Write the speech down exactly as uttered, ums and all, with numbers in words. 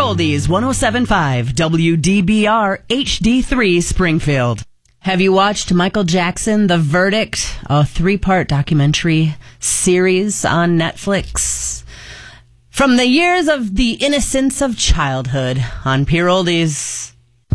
Oldies, one oh seven point five W D B R H D three Springfield. Have you watched Michael Jackson, The Verdict, a three-part documentary series on Netflix? From the years of the innocence of childhood on Pure Oldies.